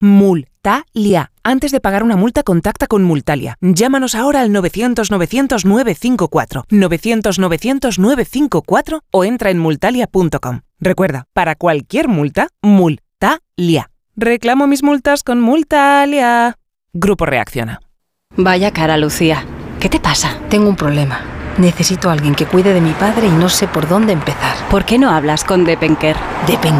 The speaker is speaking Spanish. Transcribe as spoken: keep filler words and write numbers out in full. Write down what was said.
Multalia. Antes de pagar una multa, contacta con Multalia. Llámanos ahora al novecientos novecientos nueve cinco cuatro, novecientos novecientos nueve cinco cuatro o entra en multalia punto com. Recuerda, para cualquier multa, Multalia. Reclamo mis multas con Multalia. Grupo Reacciona. Vaya cara, Lucía. ¿Qué te pasa? Tengo un problema. Necesito a alguien que cuide de mi padre y no sé por dónde empezar. ¿Por qué no hablas con Depenker? ¿Depenker?